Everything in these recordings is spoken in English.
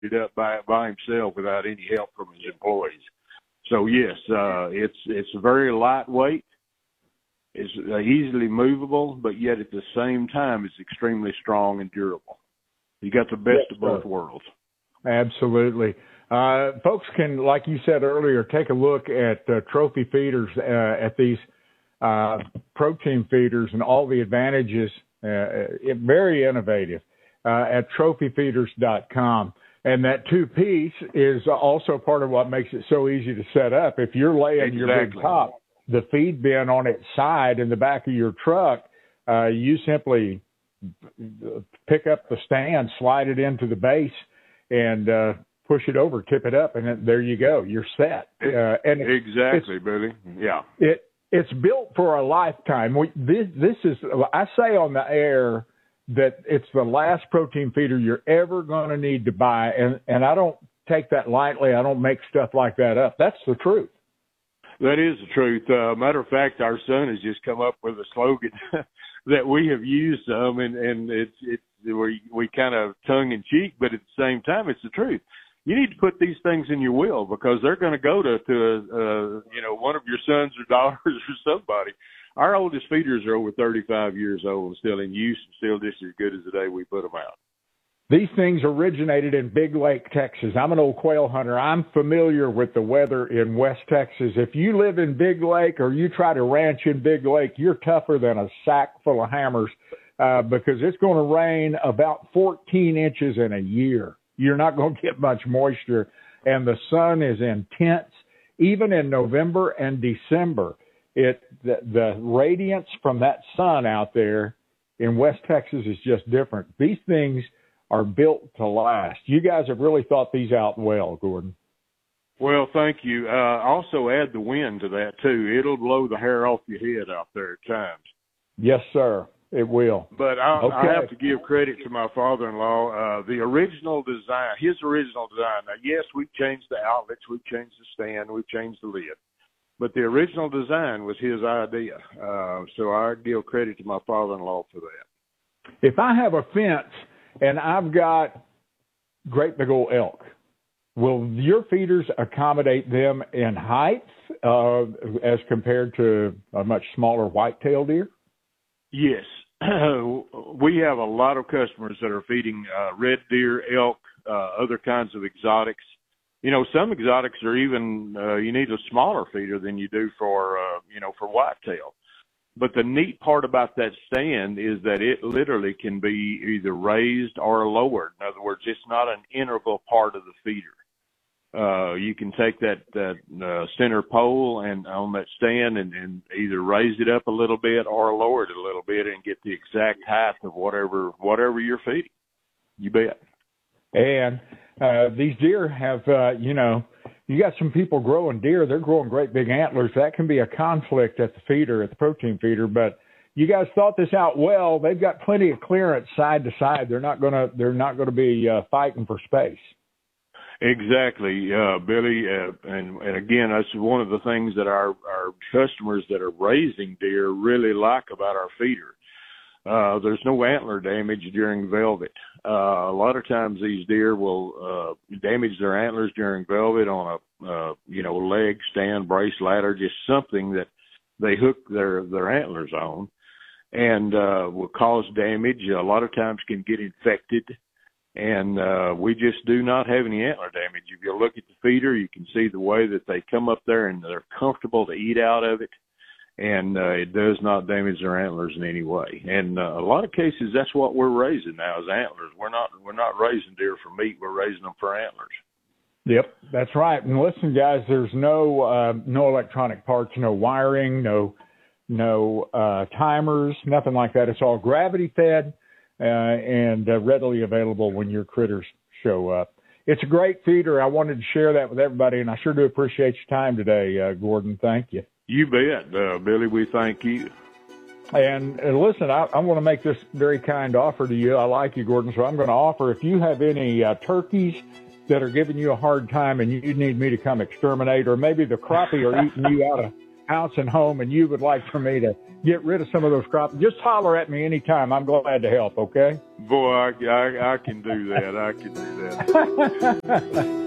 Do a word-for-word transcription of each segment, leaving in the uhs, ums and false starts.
it up by by himself without any help from his employees. So yes, uh, it's it's very lightweight. It's uh, easily movable, but yet at the same time, it's extremely strong and durable. You got the best yes, of both sir. worlds. Absolutely. Uh, folks can, like you said earlier, take a look at uh, trophy feeders, uh, at these uh, protein feeders and all the advantages. Uh, it, very innovative uh, at trophy feeders dot com. And that two-piece is also part of what makes it so easy to set up. If you're laying exactly. your big top, the feed bin on its side in the back of your truck, uh, you simply pick up the stand, slide it into the base, and uh, push it over, tip it up, and then there you go. You're set. Uh, and exactly, Billy. Yeah. It it's built for a lifetime. We, this this is I say on the air that it's the last protein feeder you're ever going to need to buy, and and I don't take that lightly. I don't make stuff like that up. That's the truth. That is the truth. Uh, matter of fact, our son has just come up with a slogan that we have used some, and, and it's it's we we kind of tongue in cheek, but at the same time, it's the truth. You need to put these things in your will because they're going to go to to a, uh, you know one of your sons or daughters or somebody. Our oldest feeders are over thirty-five years old and still in use and still just as good as the day we put them out. These things originated in Big Lake, Texas. I'm an old quail hunter. I'm familiar with the weather in West Texas. If you live in Big Lake or you try to ranch in Big Lake, you're tougher than a sack full of hammers uh, because it's going to rain about fourteen inches in a year. You're not going to get much moisture, and the sun is intense. Even in November and December, it the, the radiance from that sun out there in West Texas is just different. These things are built to last. You guys have really thought these out well, Gordon. Well, thank you. Uh, also add the wind to that, too. It'll blow the hair off your head out there at times. Yes, sir. It will. But I, okay. I have to give credit to my father-in-law. Uh, the original design, his original design. Now, yes, we've changed the outlets, we've changed the stand, we've changed the lid. But the original design was his idea. Uh, so I give credit to my father-in-law for that. If I have a fence and I've got great big old elk, will your feeders accommodate them in height uh, as compared to a much smaller white-tailed deer? Yes. We have a lot of customers that are feeding uh, red deer, elk, uh, other kinds of exotics. You know, some exotics are even, uh, you need a smaller feeder than you do for, uh, you know, for whitetail. But the neat part about that stand is that it literally can be either raised or lowered. In other words, it's not an integral part of the feeder. Uh, you can take that, that uh, center pole and on that stand and, and either raise it up a little bit or lower it a little bit and get the exact height of whatever whatever you're feeding. You bet. And uh, these deer have, uh, you know, you got some people growing deer. They're growing great big antlers. That can be a conflict at the feeder, at the protein feeder. But you guys thought this out well. They've got plenty of clearance side to side. They're not gonna they're not gonna be uh, fighting for space. Exactly, uh, Billy, uh, and, and again, that's one of the things that our, our customers that are raising deer really like about our feeder. Uh, there's no antler damage during velvet. Uh, a lot of times these deer will uh, damage their antlers during velvet on a, uh, you know, leg, stand, brace, ladder, just something that they hook their, their antlers on and uh, will cause damage. A lot of times can get infected. And uh, we just do not have any antler damage. If you look at the feeder, you can see the way that they come up there and they're comfortable to eat out of it, and uh, it does not damage their antlers in any way. And uh, a lot of cases, that's what we're raising now is antlers. We're not we're not raising deer for meat. We're raising them for antlers. Yep, that's right. And listen, guys, there's no uh, no electronic parts, no wiring, no no uh, timers, nothing like that. It's all gravity fed. Uh, and uh, readily available when your critters show up. It's a great feeder. I wanted to share that with everybody, and I sure do appreciate your time today, uh, Gordon. Thank you. You bet, uh, Billy. We thank you. And, and listen, I, I want to make this very kind offer to you. I like you, Gordon, so I'm going to offer if you have any uh, turkeys that are giving you a hard time and you need me to come exterminate, or maybe the crappie are eating you out of house and home and you would like for me to get rid of some of those crops, just holler at me anytime. I'm glad to help, okay? Boy, I, I, I can do that. I can do that.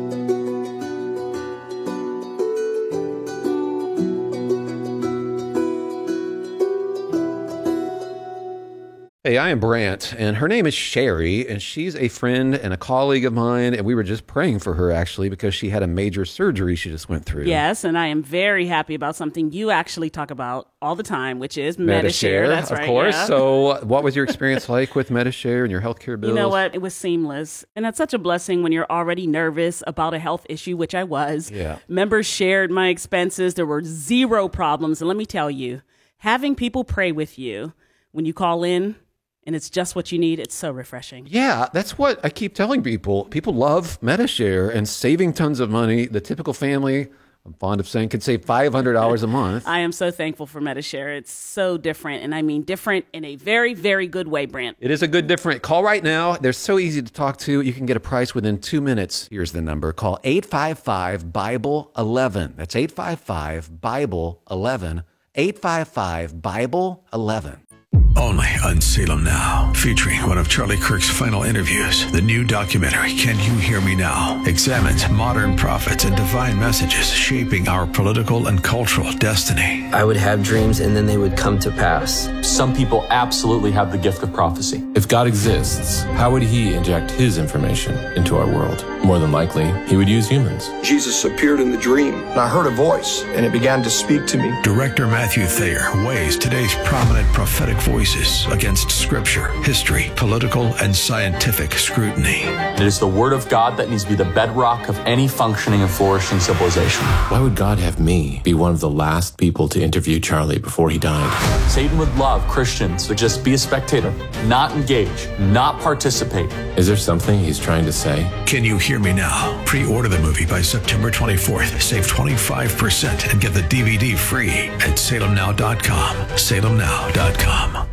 Hey, I am Brant, and her name is Sherry, and she's a friend and a colleague of mine, and we were just praying for her, actually, because she had a major surgery she just went through. Yes, and I am very happy about something you actually talk about all the time, which is Medi-Share. That's of right, course. yeah. So what was your experience like with Medi-Share and your healthcare bills? You know what? It was seamless, and that's such a blessing when you're already nervous about a health issue, which I was. Yeah. Members shared my expenses. There were zero problems, and let me tell you, having people pray with you when you call in, and it's just what you need, it's so refreshing. Yeah, that's what I keep telling people. People love Medi-Share and saving tons of money. The typical family, I'm fond of saying, could save five hundred dollars a month. I am so thankful for Medi-Share. It's so different, and I mean different in a very, very good way, Brant. It is a good different. Call right now. They're so easy to talk to. You can get a price within two minutes. Here's the number. Call eight five five, Bible eleven. That's eight five five, Bible eleven. eight five five, Bible eleven. Only on Salem Now, featuring one of Charlie Kirk's final interviews. The new documentary, Can You Hear Me Now?, examines modern prophets and divine messages shaping our political and cultural destiny. I would have dreams and then they would come to pass. Some people absolutely have the gift of prophecy. If God exists, how would he inject his information into our world? More than likely, he would use humans. Jesus appeared in the dream, and I heard a voice, and it began to speak to me. Director Matthew Thayer weighs today's prominent prophetic voices against scripture, history, political, and scientific scrutiny. It is the word of God that needs to be the bedrock of any functioning and flourishing civilization. Why would God have me be one of the last people to interview Charlie before he died? Satan would love Christians to just be a spectator, not engage, not participate. Is there something he's trying to say? Can You Hear Me Now? Pre-order the movie by September twenty-fourth. Save twenty-five percent and get the D V D free at salem now dot com. salem now dot com.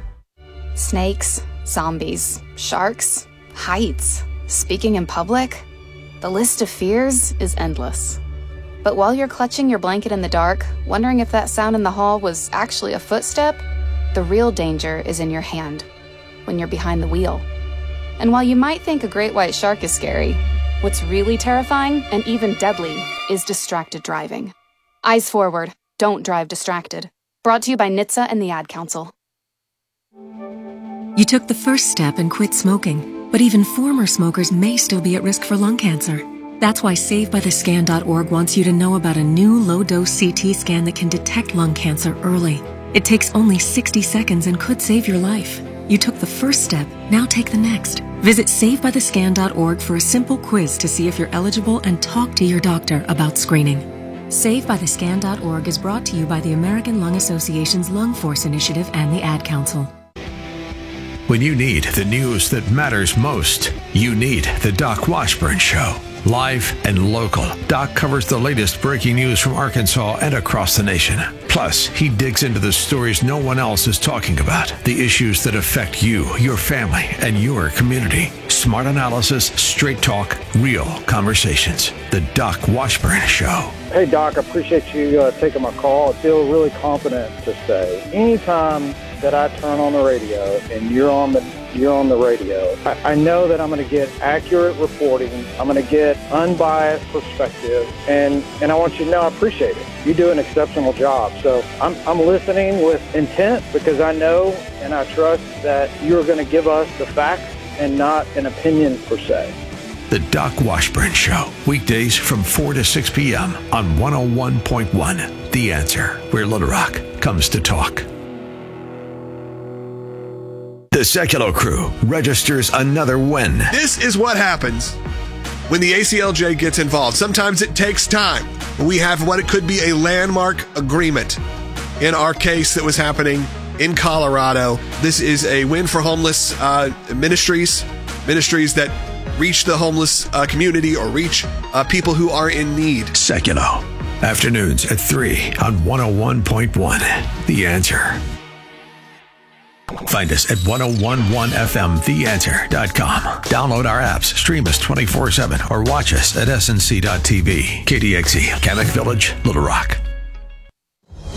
Snakes, zombies, sharks, heights, speaking in public. The list of fears is endless. But while you're clutching your blanket in the dark, wondering if that sound in the hall was actually a footstep, the real danger is in your hand, when you're behind the wheel. And while you might think a great white shark is scary, what's really terrifying and even deadly is distracted driving. Eyes forward, don't drive distracted. Brought to you by N H T S A and the Ad Council. You took the first step and quit smoking, but even former smokers may still be at risk for lung cancer. That's why Save By The Scan dot org wants you to know about a new low-dose C T scan that can detect lung cancer early. It takes only sixty seconds and could save your life. You took the first step, now take the next. Visit Save By The Scan dot org for a simple quiz to see if you're eligible and talk to your doctor about screening. Save By The Scan dot org is brought to you by the American Lung Association's Lung Force Initiative and the Ad Council. When you need the news that matters most, you need the Doc Washburn Show. Live and local, Doc covers the latest breaking news from Arkansas and across the nation. Plus, he digs into the stories no one else is talking about, the issues that affect you, your family, and your community. Smart analysis, straight talk, real conversations. The Doc Washburn Show. Hey, Doc, I appreciate you uh, taking my call. I feel really confident to say anytime that I turn on the radio and you're on the you're on the radio, I, I know that I'm going to get accurate reporting. I'm going to get unbiased perspective, and, and I want you to know I appreciate it. You do an exceptional job. So I'm, I'm listening with intent because I know and I trust that you're going to give us the facts and not an opinion per se. The Doc Washburn Show, weekdays from four to six p.m. on one oh one point one. The Answer, where Little Rock comes to talk. The Secular Crew registers another win. This is what happens when the A C L J gets involved. Sometimes it takes time. We have what it could be a landmark agreement. In our case that was happening in Colorado, this is a win for homeless uh, ministries, ministries that reach the homeless uh, community or reach uh, people who are in need. Secular, afternoons at three on one oh one point one. The Answer. Find us at ten eleven F M the answer dot com. Download our apps, stream us twenty-four seven, or watch us at S N C dot T V. K D X E, Kamek Village, Little Rock.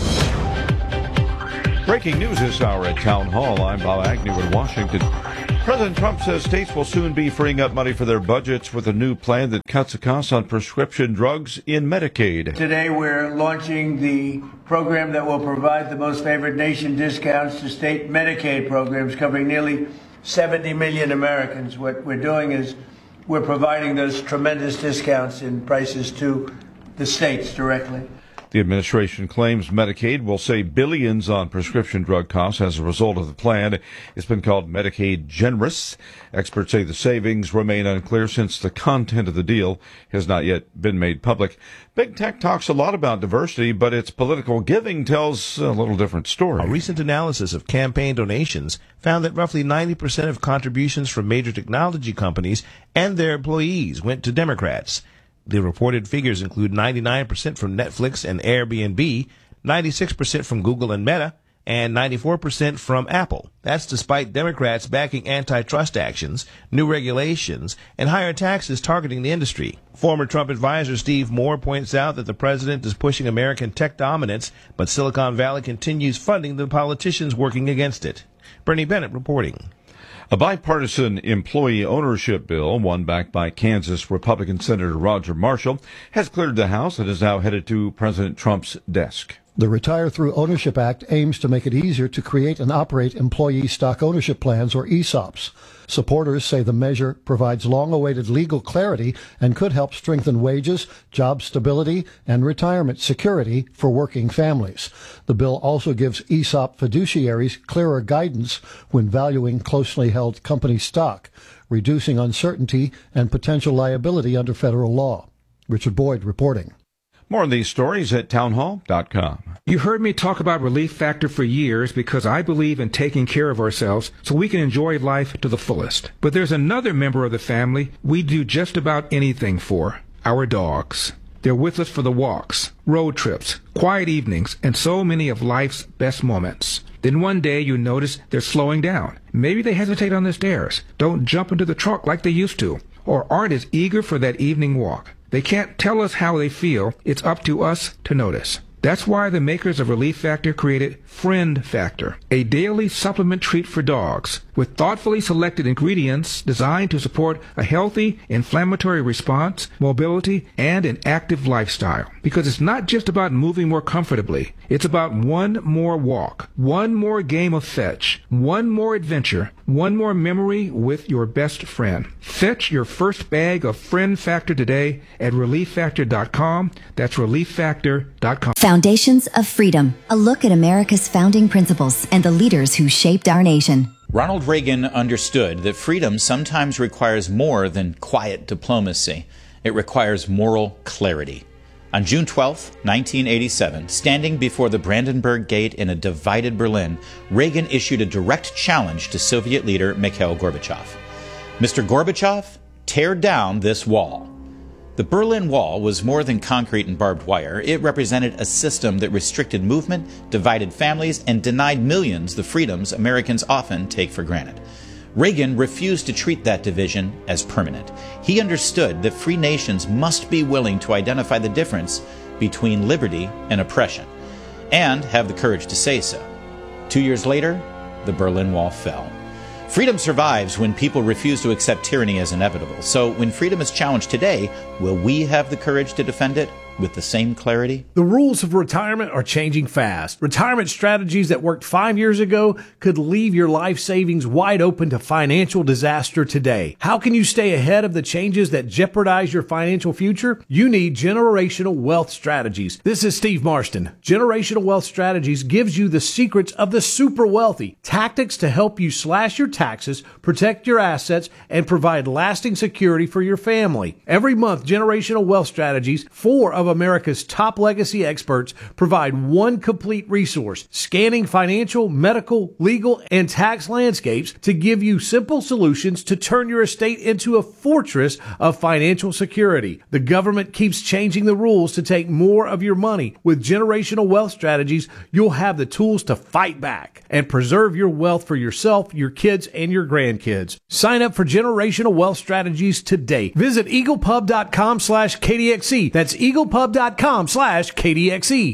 Breaking news this hour at Town Hall. I'm Bob Agnew in Washington. President Trump says states will soon be freeing up money for their budgets with a new plan that cuts the costs on prescription drugs in Medicaid. Today we're launching the program that will provide the most favored nation discounts to state Medicaid programs covering nearly seventy million Americans. What we're doing is we're providing those tremendous discounts in prices to the states directly. The administration claims Medicaid will save billions on prescription drug costs as a result of the plan. It's been called Medicaid generous. Experts say the savings remain unclear since the content of the deal has not yet been made public. Big Tech talks a lot about diversity, but its political giving tells a little different story. A recent analysis of campaign donations found that roughly ninety percent of contributions from major technology companies and their employees went to Democrats. The reported figures include ninety-nine percent from Netflix and Airbnb, ninety-six percent from Google and Meta, and ninety-four percent from Apple. That's despite Democrats backing antitrust actions, new regulations, and higher taxes targeting the industry. Former Trump advisor Steve Moore points out that the president is pushing American tech dominance, but Silicon Valley continues funding the politicians working against it. Bernie Bennett reporting. A bipartisan employee ownership bill, one backed by Kansas Republican Senator Roger Marshall, has cleared the House and is now headed to President Trump's desk. The Retire Through Ownership Act aims to make it easier to create and operate employee stock ownership plans, or E S O Ps. Supporters say the measure provides long-awaited legal clarity and could help strengthen wages, job stability, and retirement security for working families. The bill also gives E S O P fiduciaries clearer guidance when valuing closely held company stock, reducing uncertainty and potential liability under federal law. Richard Boyd reporting. More on these stories at townhall dot com. You heard me talk about Relief Factor for years because I believe in taking care of ourselves so we can enjoy life to the fullest. But there's another member of the family we do just about anything for, our dogs. They're with us for the walks, road trips, quiet evenings, and so many of life's best moments. Then one day you notice they're slowing down. Maybe they hesitate on the stairs, don't jump into the truck like they used to, or aren't as eager for that evening walk. They can't tell us how they feel. It's up to us to notice. That's why the makers of Relief Factor created Friend Factor, a daily supplement treat for dogs with thoughtfully selected ingredients designed to support a healthy inflammatory response, mobility, and an active lifestyle. Because it's not just about moving more comfortably. It's about one more walk, one more game of fetch, one more adventure, one more memory with your best friend. Fetch your first bag of Friend Factor today at relief factor dot com. That's relief factor dot com. Foundations of Freedom, a look at America's founding principles and the leaders who shaped our nation. Ronald Reagan understood that freedom sometimes requires more than quiet diplomacy. It requires moral clarity. On June twelfth, nineteen eighty-seven, standing before the Brandenburg Gate in a divided Berlin, Reagan issued a direct challenge to Soviet leader Mikhail Gorbachev. Mister Gorbachev, tear down this wall. The Berlin Wall was more than concrete and barbed wire. It represented a system that restricted movement, divided families, and denied millions the freedoms Americans often take for granted. Reagan refused to treat that division as permanent. He understood that free nations must be willing to identify the difference between liberty and oppression, and have the courage to say so. Two years later, the Berlin Wall fell. Freedom survives when people refuse to accept tyranny as inevitable. So when freedom is challenged today, will we have the courage to defend it with the same clarity? The rules of retirement are changing fast. Retirement strategies that worked five years ago could leave your life savings wide open to financial disaster today. How can you stay ahead of the changes that jeopardize your financial future? You need Generational Wealth Strategies. This is Steve Marston. Generational Wealth Strategies gives you the secrets of the super wealthy, tactics to help you slash your taxes, protect your assets, and provide lasting security for your family. Every month, Generational Wealth Strategies, four of America's top legacy experts, provide one complete resource, scanning financial, medical, legal, and tax landscapes to give you simple solutions to turn your estate into a fortress of financial security. The government keeps changing the rules to take more of your money. With Generational Wealth Strategies, you'll have the tools to fight back and preserve your wealth for yourself, your kids, and your grandkids. Sign up for Generational Wealth Strategies today. Visit eaglepub dot com slash K D X E. That's eaglepub dot com slash K D X E.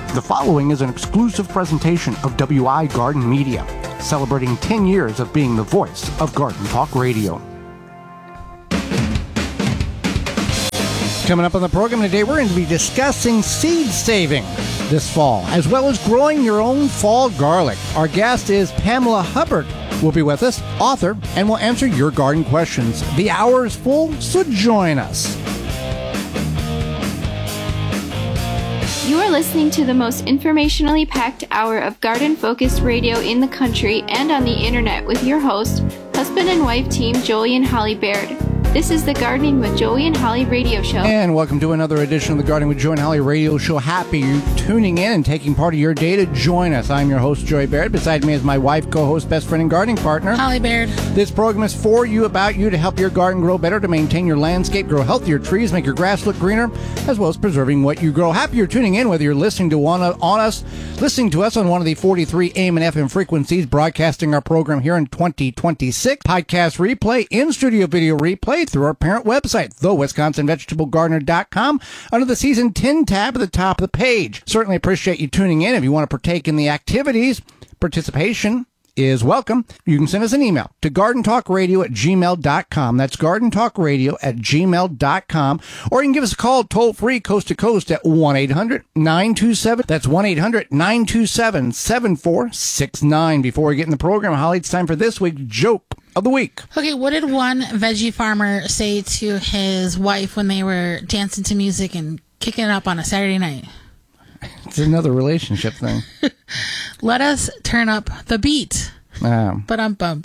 The following is an exclusive presentation of W I Garden Media, celebrating ten years of being the voice of Garden Talk Radio. Coming up on the program today, we're going to be discussing seed saving this fall, as well as growing your own fall garlic. Our guest is Pamela Hubbard. Will be with us, author, and will answer your garden questions. The hour is full, so join us. You are listening to the most informationally packed hour of garden-focused radio in the country and on the internet with your host, husband and wife team Joey and Holly Baird. This is the Gardening with Joey and Holly radio show. And welcome to another edition of the Gardening with Joey and Holly radio show. Happy you're tuning in and taking part of your day to join us. I'm your host, Joey Baird. Beside me is my wife, co-host, best friend, and gardening partner, Holly Baird. This program is for you, about you, to help your garden grow better, to maintain your landscape, grow healthier trees, make your grass look greener, as well as preserving what you grow. Happy you're tuning in, whether you're listening to one on us, listening to us on one of the forty-three A M and F M frequencies, broadcasting our program here in twenty twenty-six, podcast replay, in-studio video replay through our parent website, the wisconsin vegetable gardener dot com, under the Season ten tab at the top of the page. Certainly appreciate you tuning in. If you want to partake in the activities, participation is welcome. You can send us an email to garden talk radio at gmail dot com. That's garden talk radio at gmail dot com. Or you can give us a call toll free, coast to coast, at one eight hundred nine two seven. That's one eight hundred nine two seven seven four six nine. Before we get in the program, Holly, it's time for this week's joke of the week. Okay, what did one veggie farmer say to his wife when they were dancing to music and kicking it up on a Saturday night? It's another relationship thing. Let us turn up the beat. Um, but I'm bummed.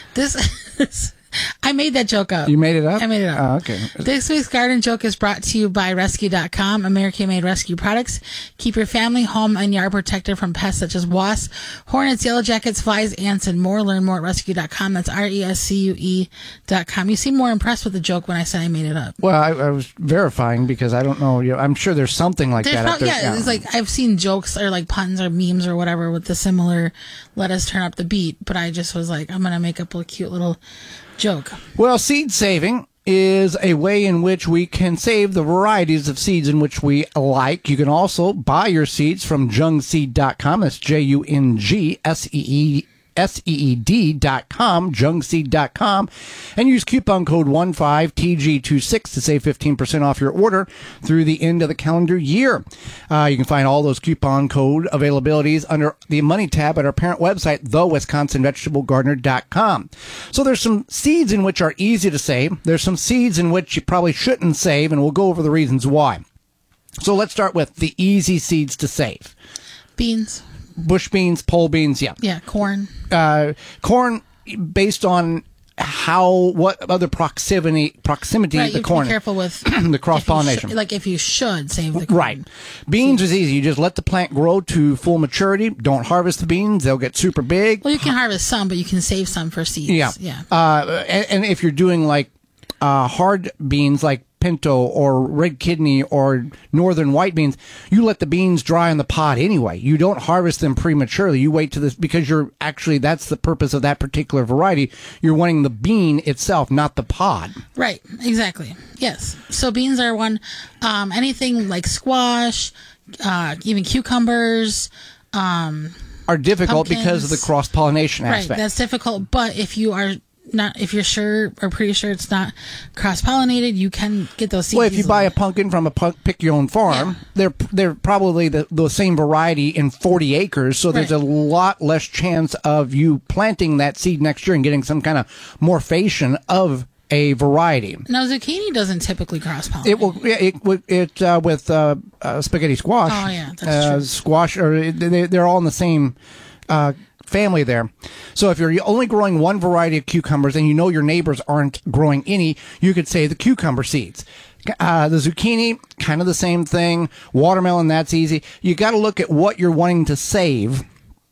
This, I made that joke up. You made it up? I made it up. Oh, okay. This week's garden joke is brought to you by rescue dot com, American-made rescue products. Keep your family, home, and yard protected from pests such as wasps, hornets, yellow jackets, flies, ants, and more. Learn more at rescue dot com. That's R E S C U E dot com. You seem more impressed with the joke when I said I made it up. Well, I, I was verifying because I don't know. You know, I'm sure there's something like There's that. Pro- out there. yeah, it's like I've seen jokes or like puns or memes or whatever with the similar "let us turn up the beat," but I just was like, I'm gonna make up a cute little joke. Well, seed saving is a way in which we can save the varieties of seeds in which we like. You can also buy your seeds from jung seed dot com. That's J U N G S E E S E E D dot com, jung seed dot com, and use coupon code one five T G twenty-six to save fifteen percent off your order through the end of the calendar year. Uh, you can find all those coupon code availabilities under the Money tab at our parent website, the wisconsin vegetable gardener dot com. So there's some seeds in which are easy to save. There's some seeds in which you probably shouldn't save, and we'll go over the reasons why. So let's start with the easy seeds to save. Beans. Bush beans, pole beans, yeah. Yeah, corn. Uh, corn, based on how, what other proximity, proximity right, the you corn. Be careful with the cross-pollination. Sh- like if you should save the corn. Right. Beans is easy. You just let the plant grow to full maturity. Don't harvest the beans. They'll get super big. Well, you can harvest some, but you can save some for seeds. Yeah. Yeah. Uh, and, and if you're doing like uh, hard beans, like pinto or red kidney or northern white beans, you let the beans dry on the pod anyway. You don't harvest them prematurely. You wait to this because you're actually, that's the purpose of that particular variety. You're wanting the bean itself, not the pod. Right. Exactly. Yes. So beans are one. Um, anything like squash, uh, even cucumbers, um, are difficult pumpkins. Because of the cross pollination aspect. Right. That's difficult. But if you are not, if you're sure or pretty sure it's not cross-pollinated, you can get those seeds. Well, if you easily. buy a pumpkin from a pick your own farm, yeah. they're they're probably the, the same variety in forty acres, so there's right. a lot less chance of you planting that seed next year and getting some kind of morphation of a variety. Now, zucchini doesn't typically cross-pollinate. It will. It it, it uh, with uh, uh, spaghetti squash. Oh yeah, that's uh, true. Squash, or they, they're all in the same Uh, family there. So if you're only growing one variety of cucumbers and you know your neighbors aren't growing any, you could say the cucumber seeds. Uh, the zucchini, kind of the same thing. Watermelon, that's easy. You got to look at what you're wanting to save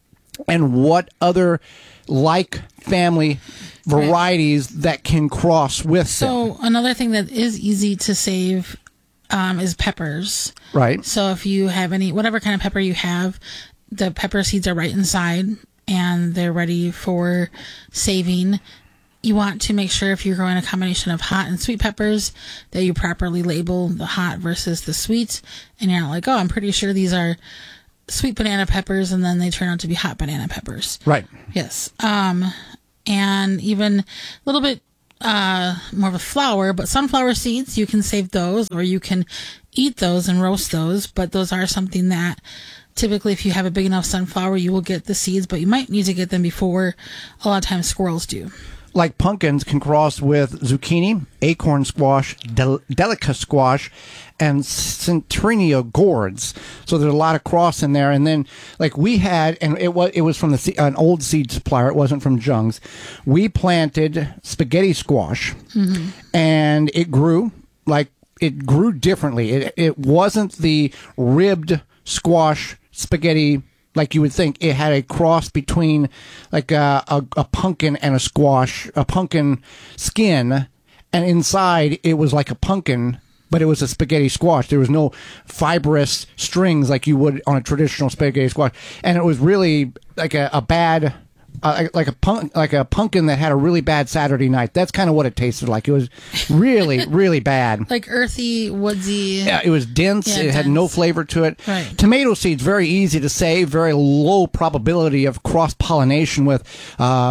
and what other like family varieties right. that can cross with so them. So another thing that is easy to save um, is peppers. Right. So if you have any, whatever kind of pepper you have, the pepper seeds are right inside and they're ready for saving. You want to make sure if you're growing a combination of hot and sweet peppers that you properly label the hot versus the sweet. And you're not like, oh, I'm pretty sure these are sweet banana peppers, and then they turn out to be hot banana peppers. Right. Yes. Um, and even a little bit uh, more of a flour, but sunflower seeds, you can save those, or you can eat those and roast those. But those are something that typically, if you have a big enough sunflower, you will get the seeds, but you might need to get them before a lot of times squirrels do. Like pumpkins can cross with zucchini, acorn squash, del- delica squash, and centennial gourds. So there's a lot of cross in there. And then, like we had, and it was it was from the an old seed supplier. It wasn't from Jung's. We planted spaghetti squash, mm-hmm. and it grew like it grew differently. It it wasn't the ribbed squash spaghetti like you would think. It had a cross between like a, a, a pumpkin and a squash, a pumpkin skin, and inside it was like a pumpkin, but it was a spaghetti squash. There was no fibrous strings like you would on a traditional spaghetti squash, and it was really like a, a bad. Uh, like a punk, like a pumpkin that had a really bad Saturday night. That's kind of what it tasted like. It was really, really bad. Like earthy, woodsy. Yeah, it was dense. Yeah, it dense. had no flavor to it. Right. Tomato seeds, very easy to save, very low probability of cross-pollination with uh,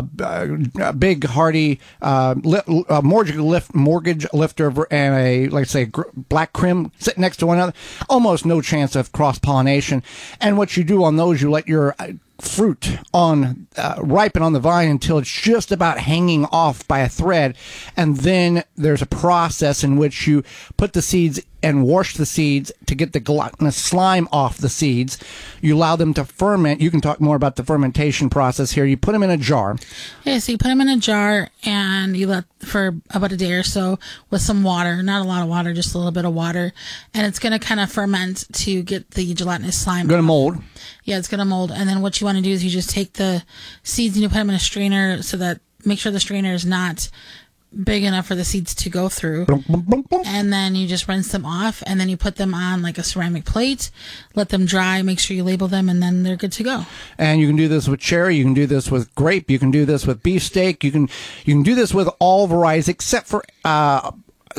a big, hardy uh, li- uh, mortgage, lift, mortgage lifter and a, like say, gr- black crim sitting next to one another. Almost no chance of cross-pollination. And what you do on those, you let your fruit on uh, ripen on the vine until it's just about hanging off by a thread, and then there's a process in which you put the seeds and wash the seeds to get the glutinous slime off the seeds. You allow them to ferment. You can talk more about the fermentation process here. You put them in a jar. Yeah, so you put them in a jar and you let for about a day or so with some water, not a lot of water, just a little bit of water, and it's going to kind of ferment to get the gelatinous slime. Going to mold. Yeah, it's going to mold. And then what you want to do is you just take the seeds and you put them in a strainer so that make sure the strainer is not big enough for the seeds to go through. And then you just rinse them off, and then you put them on like a ceramic plate, let them dry, make sure you label them, and then they're good to go. And you can do this with cherry, you can do this with grape, you can do this with beefsteak, you can you can do this with all varieties except for uh,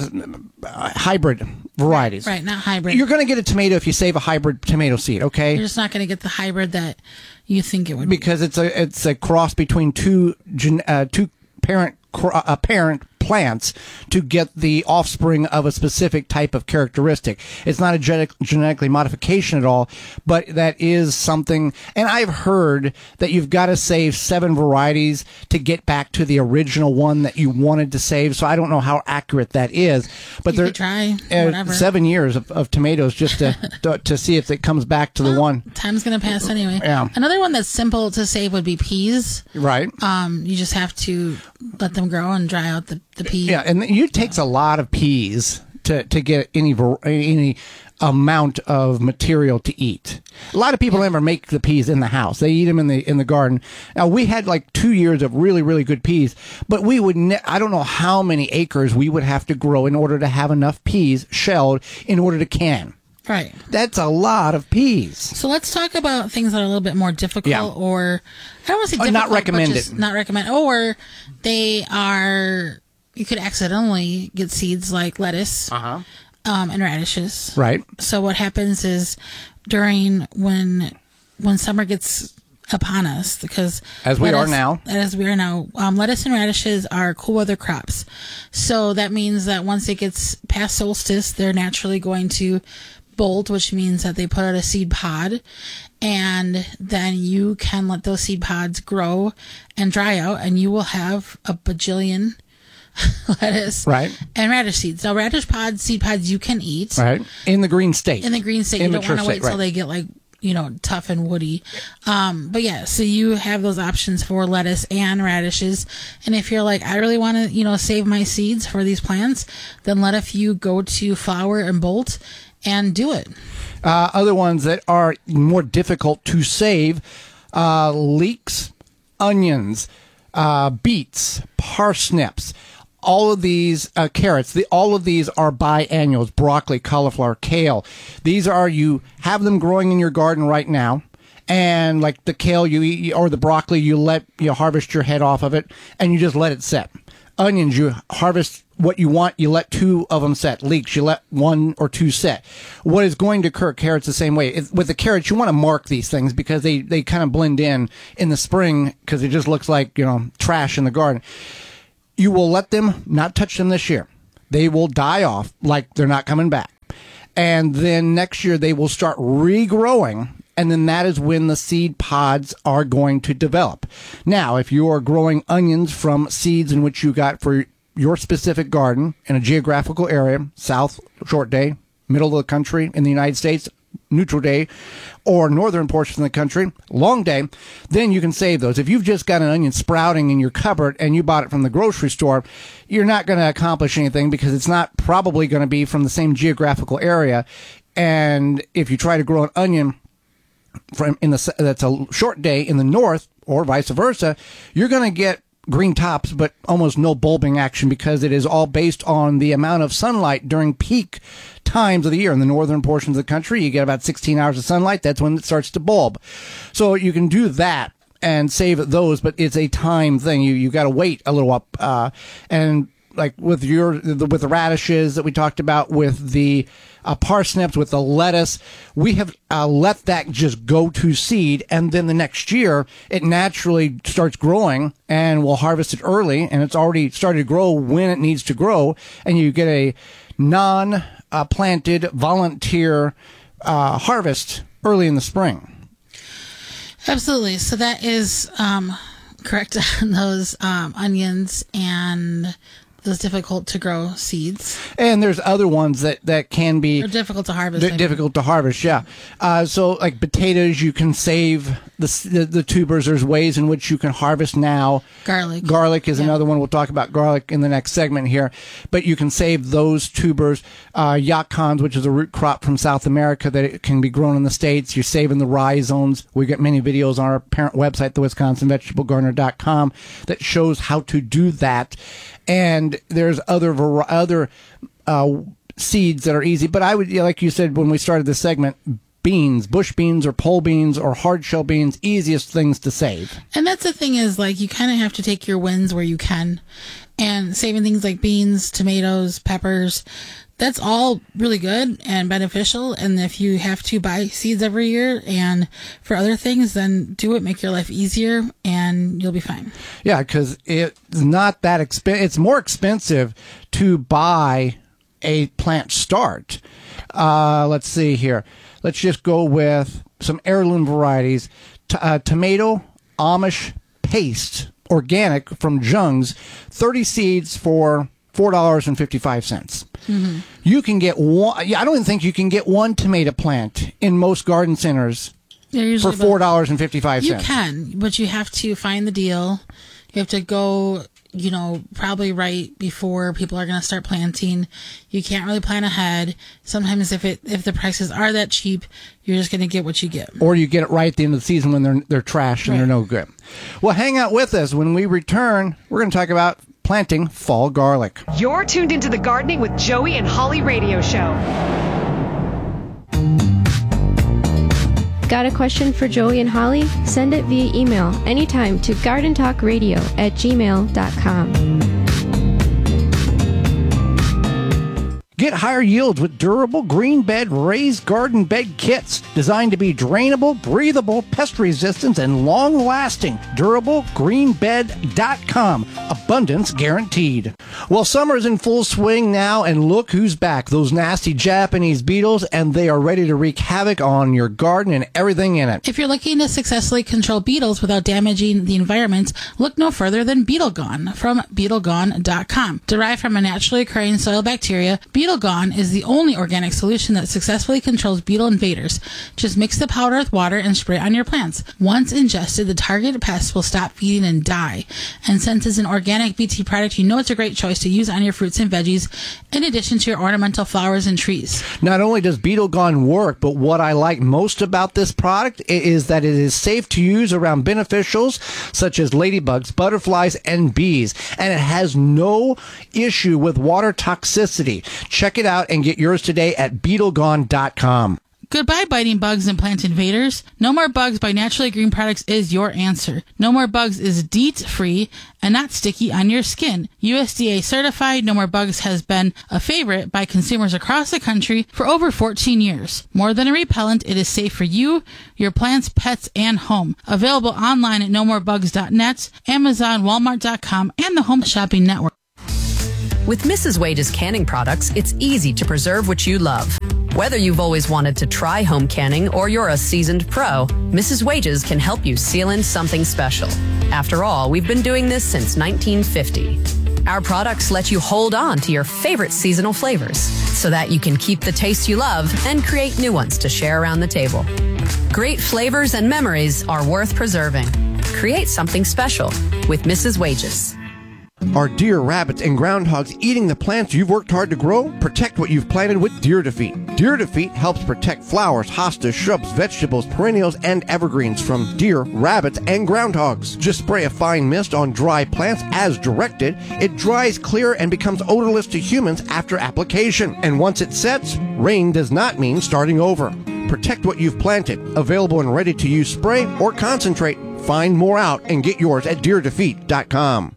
hybrid varieties. Right, not hybrid. You're going to get a tomato if you save a hybrid tomato seed, okay? You're just not going to get the hybrid that you think it would be. Because it's a it's a cross between two gen, uh, two parent uh, parent plants to get the offspring of a specific type of characteristic. It's not a genetic, genetically modification at all, but that is something. And I've heard that you've got to save seven varieties to get back to the original one that you wanted to save. So I don't know how accurate that is, but you there could try uh, whatever. seven years of, of tomatoes just to, to to see if it comes back to well, the one. Time's going to pass anyway. Yeah. Another one that's simple to save would be peas. Right. Um, you just have to let them grow and dry out the, the peas. Yeah, and it takes a lot of peas to, to get any any amount of material to eat. A lot of people never make the peas in the house. They eat them in the in the garden. Now, we had like two years of really, really good peas, but we would, ne- I don't know how many acres we would have to grow in order to have enough peas shelled in order to can. Right. That's a lot of peas. So let's talk about things that are a little bit more difficult, Yeah. or I don't want to say Or difficult, not recommended. but just not recommend, or they are, you could accidentally get seeds like lettuce Uh-huh. um, and radishes. Right. So what happens is during when when summer gets upon us, because As we are lettuce- now. as we are now, um, lettuce and radishes are cool weather crops. So that means that once it gets past solstice, they're naturally going to bolt, which means that they put out a seed pod, and then you can let those seed pods grow and dry out, and you will have a bajillion lettuce Right. and radish seeds. Now, radish pods, seed pods, you can eat. Right. In the green state. In the green state. You don't Immature want to wait state, till right. they get like, you know, tough and woody. Um, but yeah, so you have those options for lettuce and radishes. And if you're like, I really want to, you know, save my seeds for these plants, then let a few go to flower and bolt and do it. Uh, other ones that are more difficult to save, uh, leeks, onions, uh, beets, parsnips, all of these uh, carrots, the, all of these are biannuals, broccoli, cauliflower, kale. These are, you have them growing in your garden right now. And like the kale you eat, or the broccoli, you let, you harvest your head off of it and you just let it set. onions, you harvest what you want, you let two of them set. Leeks, you let one or two set. What is going to occur, carrots the same way. It, with the carrots, you want to mark these things because they, they kind of blend in in the spring because it just looks like, you know, trash in the garden. You will let them not touch them this year. They will die off like they're not coming back. And then next year they will start regrowing. And then that is when the seed pods are going to develop. Now, if you are growing onions from seeds in which you got for your specific garden in a geographical area, south, short day, middle of the country in the United States, neutral day, or northern portion of the country, long day, then you can save those. If you've just got an onion sprouting in your cupboard and you bought it from the grocery store, you're not going to accomplish anything because it's not probably going to be from the same geographical area. And if you try to grow an onion from in the that's a short day in the north or vice versa, you're going to get green tops, but almost no bulbing action because it is all based on the amount of sunlight during peak times of the year. In the northern portions of the country, you get about sixteen hours of sunlight. That's when it starts to bulb. So you can do that and save those, but it's a time thing. You you got to wait a little up. Uh, and like with your with the radishes that we talked about, with the uh, parsnips, with the lettuce, we have uh, let that just go to seed, and then the next year it naturally starts growing, and we'll harvest it early, and it's already started to grow when it needs to grow, and you get a non-planted uh, volunteer uh, harvest early in the spring. Absolutely. So that is um, correct on those um, onions and those difficult to grow seeds. And there's other ones that, that can be... They're difficult to harvest. They're difficult to harvest, yeah. Uh, so like potatoes, you can save the, the the tubers. There's ways in which you can harvest now. Garlic. Garlic is yeah. another one. We'll talk about garlic in the next segment here. But you can save those tubers. Uh, yacons, which is a root crop from South America that it can be grown in the States. You're saving the rhizomes. We get many videos on our parent website, the wisconsin vegetable gardener dot com, that shows how to do that. And there's other var- other uh, seeds that are easy. But I would, like you said when we started this segment, beans, bush beans or pole beans or hard shell beans, easiest things to save. And that's the thing is, like, you kind of have to take your wins where you can. And saving things like beans, tomatoes, peppers, that's all really good and beneficial. And if you have to buy seeds every year and for other things, then do it. Make your life easier and you'll be fine. Yeah, because it's not that expensive. It's more expensive to buy a plant start. Uh, let's see here. Let's just go with some heirloom varieties. T- uh, tomato Amish paste, organic from Jung's, thirty seeds for four dollars and fifty-five cents. Mm-hmm. You can get one. Yeah, I don't even think you can get one tomato plant in most garden centers for four dollars and fifty-five cents. You can, but you have to find the deal. You have to go, you know, probably right before people are going to start planting. You can't really plan ahead. Sometimes if it if the prices are that cheap, you're just going to get what you get. Or you get it right at the end of the season when they're they're trash and right. they're no good. Well, hang out with us. When we return, we're going to talk about planting fall garlic. You're tuned into the Gardening with Joey and Holly radio show. Got a question for Joey and Holly? Send it via email anytime to garden talk radio at gmail dot com. Get higher yields with durable green bed raised garden bed kits designed to be drainable, breathable, pest resistant, and long lasting. durable green bed dot com. Abundance guaranteed. Well, summer's in full swing now, and look who's back. Those nasty Japanese beetles, and they are ready to wreak havoc on your garden and everything in it. If you're looking to successfully control beetles without damaging the environment, look no further than Beetle Gone from beetle gone dot com. Derived from a naturally occurring soil bacteria, Beetle Gone is the only organic solution that successfully controls beetle invaders. Just mix the powder with water and spray it on your plants. Once ingested, the targeted pests will stop feeding and die. And since it's an organic B T product, you know it's a great choice to use on your fruits and veggies, in addition to your ornamental flowers and trees. Not only does Beetle Gone work, but what I like most about this product is that it is safe to use around beneficials such as ladybugs, butterflies, and bees. And it has no issue with water toxicity. Check it out and get yours today at beetle gone dot com. Goodbye biting bugs and plant invaders. No More Bugs by Naturally Green Products is your answer. No More Bugs is DEET-free and not sticky on your skin. U S D A certified, No More Bugs has been a favorite by consumers across the country for over fourteen years. More than a repellent, it is safe for you, your plants, pets, and home. Available online at no more bugs dot net, Amazon, Walmart dot com, and the Home Shopping Network. With Missus Wage's canning products, it's easy to preserve what you love. Whether you've always wanted to try home canning or you're a seasoned pro, Missus Wage's can help you seal in something special. After all, we've been doing this since nineteen fifty. Our products let you hold on to your favorite seasonal flavors so that you can keep the taste you love and create new ones to share around the table. Great flavors and memories are worth preserving. Create something special with Missus Wage's. Are deer, rabbits, and groundhogs eating the plants you've worked hard to grow? Protect what you've planted with Deer Defeat. Deer Defeat helps protect flowers, hostas, shrubs, vegetables, perennials, and evergreens from deer, rabbits, and groundhogs. Just spray a fine mist on dry plants as directed. It dries clear and becomes odorless to humans after application. And once it sets, rain does not mean starting over. Protect what you've planted. Available in ready-to-use spray or concentrate. Find more out and get yours at deer defeat dot com.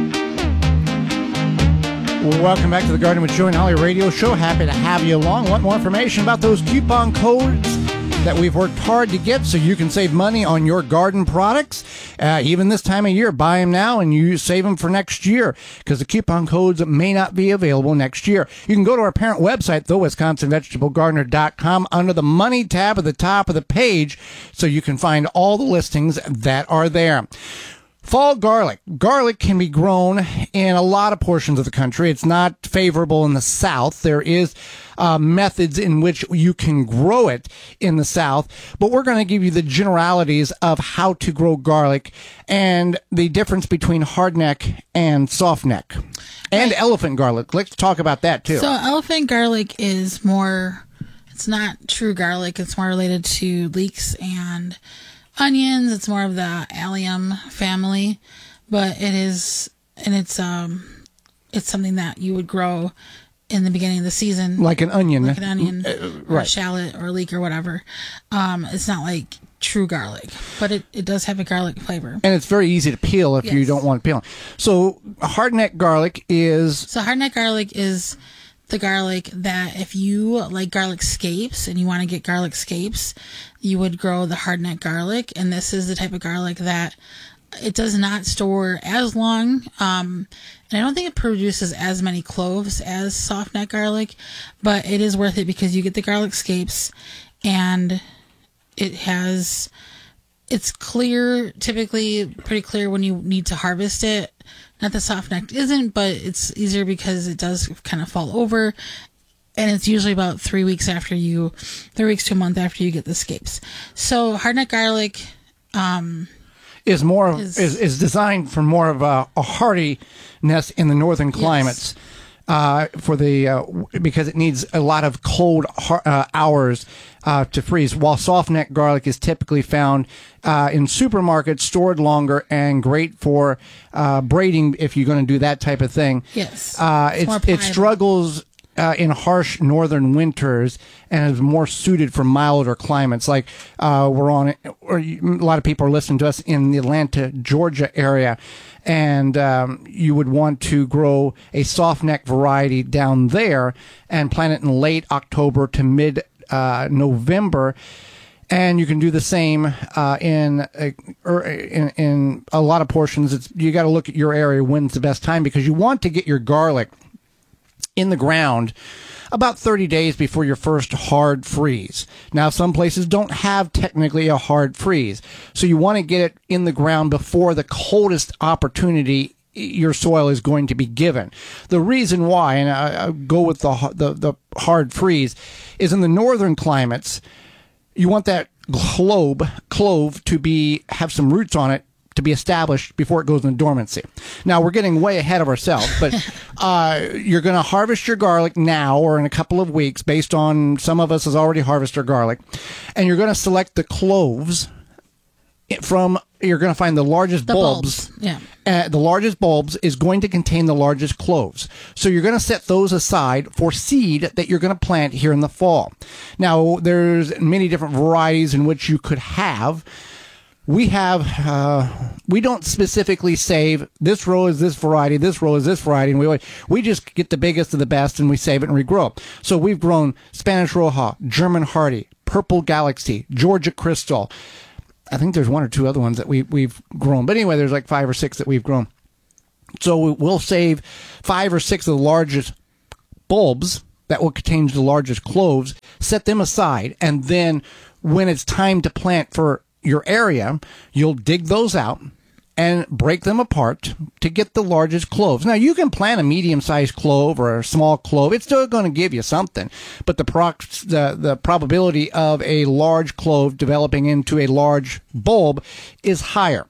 Welcome back to the Garden with Joey and Holly radio show. Happy to have you along. Want more information about those coupon codes that we've worked hard to get so you can save money on your garden products? Uh, even this time of year, buy them now and you save them for next year because the coupon codes may not be available next year. You can go to our parent website, the wisconsin vegetable gardener dot com, under the Money tab at the top of the page so you can find all the listings that are there. Fall garlic. Garlic can be grown in a lot of portions of the country. It's not favorable in the South. There is uh, methods in which you can grow it in the South, but we're going to give you the generalities of how to grow garlic and the difference between hardneck and softneck and right. elephant garlic. Let's talk about that too. So elephant garlic is more, it's not true garlic. It's more related to leeks and onions. It's more of the allium family, but it is, and it's um, it's something that you would grow in the beginning of the season, like an onion, like an onion, uh, or right. a shallot, or a leek, or whatever. Um, it's not like true garlic, but it, it does have a garlic flavor, and it's very easy to peel if yes. you don't want to peel. So hardneck garlic is so hardneck garlic is the garlic that if you like garlic scapes and you want to get garlic scapes, you would grow the hardneck garlic. And this is the type of garlic that it does not store as long. Um, and I don't think it produces as many cloves as softneck garlic, but it is worth it because you get the garlic scapes and it has, it's clear, typically pretty clear when you need to harvest it. Not that softneck isn't, but it's easier because it does kind of fall over. And it's usually about three weeks after you, three weeks to a month after you get the scapes. So hardneck garlic um, is more of, is, is is designed for more of a, a hardiness in the northern climates. Yes. Uh, for the uh, because it needs a lot of cold uh, hours uh, to freeze, while softneck garlic is typically found uh, in supermarkets, stored longer, and great for uh, braiding if you're going to do that type of thing. Yes, uh, it's it's it struggles uh, in harsh northern winters and is more suited for milder climates. Like uh, we're on, or a lot of people are listening to us in the Atlanta, Georgia area. And um, you would want to grow a softneck variety down there and plant it in late October to mid uh, November. And you can do the same uh, in, uh, in in a lot of portions. It's you got to look at your area when's the best time because you want to get your garlic in the ground about thirty days before your first hard freeze. Now, some places don't have technically a hard freeze, so you want to get it in the ground before the coldest opportunity your soil is going to be given. The reason why, and I, I go with the, the the hard freeze, is in the northern climates, you want that clove clove to be have some roots on it to be established before it goes into dormancy. Now, we're getting way ahead of ourselves, but uh, you're going to harvest your garlic now or in a couple of weeks based on some of us has already harvested our garlic, and you're going to select the cloves from, you're going to find the largest the bulbs. bulbs. Yeah. Uh, the largest bulbs is going to contain the largest cloves. So you're going to set those aside for seed that you're going to plant here in the fall. Now, there's many different varieties in which you could have. We have, uh, we don't specifically save this row is this variety, this row is this variety, and we we just get the biggest of the best and we save it and regrow. So we've grown Spanish Roja, German Hardy, Purple Galaxy, Georgia Crystal. I think there's one or two other ones that we, we've grown. But anyway, there's like five or six that we've grown. So we'll save five or six of the largest bulbs that will contain the largest cloves, set them aside, and then when it's time to plant for your area, you'll dig those out and break them apart to get the largest cloves. Now, you can plant a medium-sized clove or a small clove. It's still going to give you something, but the, prox- the the probability of a large clove developing into a large bulb is higher.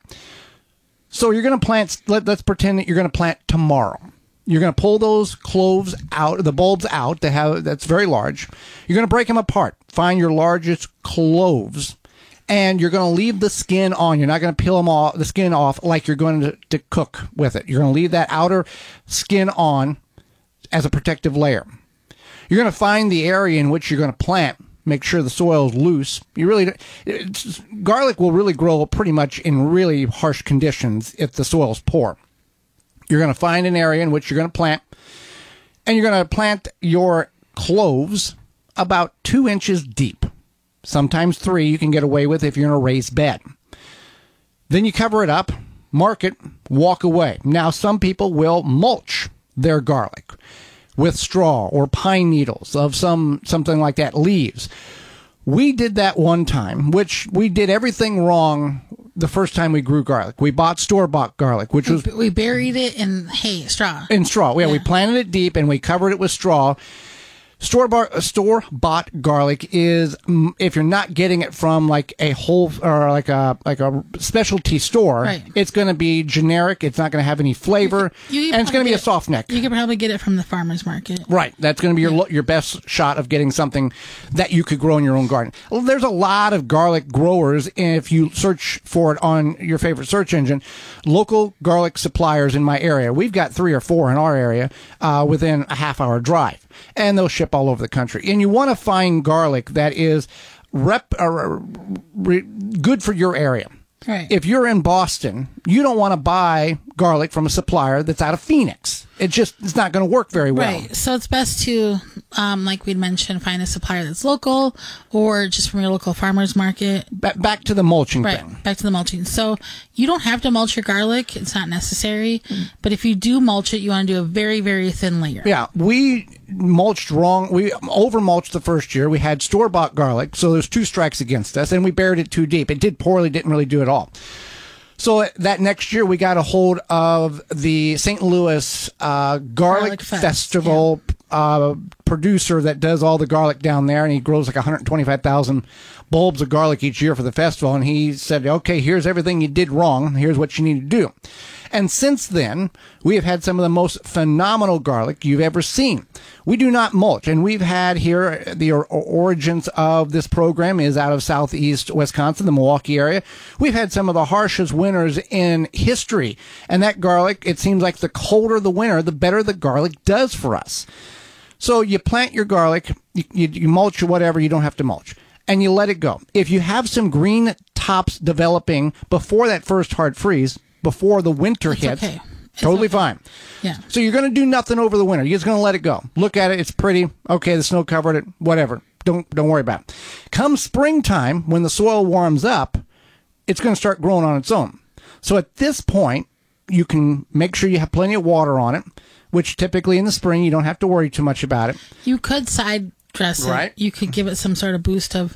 So you're going to plant, let, let's pretend that you're going to plant tomorrow. You're going to pull those cloves out, the bulbs out that have, that's very large. You're going to break them apart. Find your largest cloves. And you're going to leave the skin on. You're not going to peel them off, the skin off like you're going to, to cook with it. You're going to leave that outer skin on as a protective layer. You're going to find the area in which you're going to plant. Make sure the soil is loose. You really, it's, garlic will really grow pretty much in really harsh conditions if the soil is poor. You're going to find an area in which you're going to plant, and you're going to plant your cloves about two inches deep. Sometimes three you can get away with if you're in a raised bed. Then you cover it up, mark it, walk away. Now, some people will mulch their garlic with straw or pine needles of some something like that, leaves. We did that one time, which we did everything wrong the first time we grew garlic. We bought store-bought garlic, which was... We buried it in hay, straw. In straw. Yeah, yeah, we planted it deep and we covered it with straw. Store-bought, store-bought garlic is, if you're not getting it from like a whole or like a like a specialty store, right, it's going to be generic. It's not going to have any flavor, You- you and it's going to be a get- soft neck. You could probably get it from the farmer's market. Right. That's going to be your lo- your best shot of getting something that you could grow in your own garden. Well, there's a lot of garlic growers. If you search for it on your favorite search engine, local garlic suppliers in my area. We've got three or four in our area uh, within a half hour drive, and they'll ship all over the country. And you want to find garlic that is rep uh, re- good for your area. Right. If you're in Boston, you don't want to buy garlic from a supplier that's out of Phoenix. It just it's not going to work very well. Right. So it's best to, um, like we'd mentioned, find a supplier that's local or just from your local farmer's market. Ba- back to the mulching right, thing. Back to the mulching. So you don't have to mulch your garlic. It's not necessary. But if you do mulch it, you want to do a very, very thin layer. Yeah, we mulched wrong. We over mulched the first year. We had store bought garlic, so there's two strikes against us, and we buried it too deep. It did poorly, didn't really do it all. So that next year, we got a hold of the Saint Louis uh, Garlic, Garlic Fest, Festival uh, producer that does all the garlic down there, and he grows like one hundred twenty-five thousand bulbs of garlic each year for the festival. And he said, okay, here's everything you did wrong. Here's what you need to do. And since then, we have had some of the most phenomenal garlic you've ever seen. We do not mulch, and we've had here, the or- origins of this program is out of southeast Wisconsin, the Milwaukee area. We've had some of the harshest winters in history, and that garlic, it seems like the colder the winter, the better the garlic does for us. So you plant your garlic, you, you, you mulch or whatever, you don't have to mulch, and you let it go. If you have some green tops developing before that first hard freeze, before the winter It's hits, okay. It's totally okay. fine. Yeah. So you're going to do nothing over the winter. You're just going to let it go. Look at it. It's pretty. Okay, the snow covered it. Whatever. Don't don't worry about it. Come springtime, when the soil warms up, it's going to start growing on its own. So at this point, you can make sure you have plenty of water on it, which typically in the spring you don't have to worry too much about it. You could side dress it. Right. You could give it some sort of boost of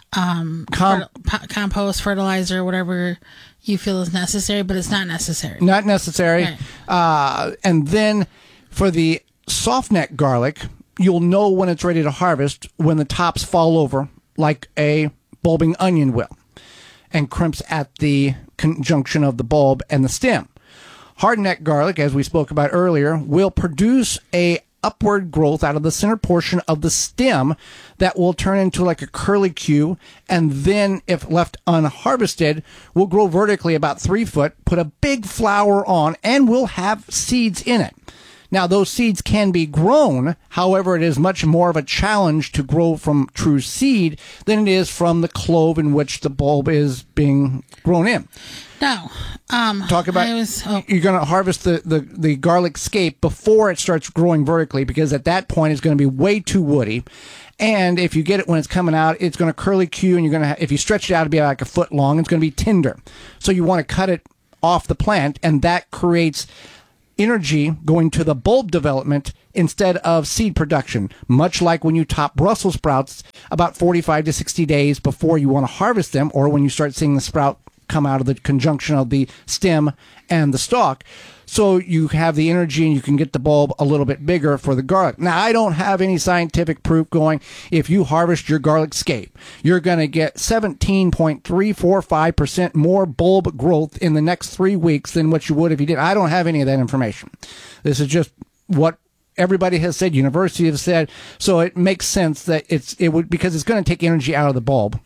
um, Com- fer- po- compost, fertilizer, whatever you feel is necessary, but it's not necessary. Not necessary. Right. Uh, and then for the soft neck garlic, you'll know when it's ready to harvest when the tops fall over like a bulbing onion will and crimps at the conjunction of the bulb and the stem. Hard neck garlic, as we spoke about earlier, will produce a upward growth out of the center portion of the stem that will turn into like a curlicue, and then if left unharvested will grow vertically about three foot, put a big flower on, and will have seeds in it. Now, those seeds can be grown. However, it is much more of a challenge to grow from true seed than it is from the clove in which the bulb is being grown in. No. Um, Talk about I was, oh. you're going to harvest the, the, the garlic scape before it starts growing vertically, because at that point it's going to be way too woody. And if you get it when it's coming out, it's going to curly Q, and you're going to, if you stretch it out, it'll be like a foot long. It's going to be tender. So you want to cut it off the plant, and that creates energy going to the bulb development instead of seed production. Much like when you top Brussels sprouts about forty-five to sixty days before you want to harvest them, or when you start seeing the sprout come out of the conjunction of the stem and the stalk. So you have the energy and you can get the bulb a little bit bigger for the garlic. Now, I don't have any scientific proof going, if you harvest your garlic scape, you're going to get seventeen point three four five percent more bulb growth in the next three weeks than what you would if you did. I don't have any of that information. This is just what everybody has said, university has said. So it makes sense that it's, it would, because it's going to take energy out of the bulb